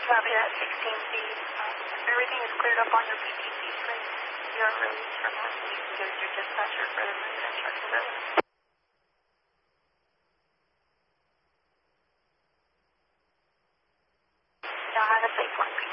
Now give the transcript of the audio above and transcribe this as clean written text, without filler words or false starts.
Copy that, 16 feet. If everything is cleared up on your PTC screen, you are released from that, so you can go to your dispatcher for the move and check the river. Y'all have a safe one.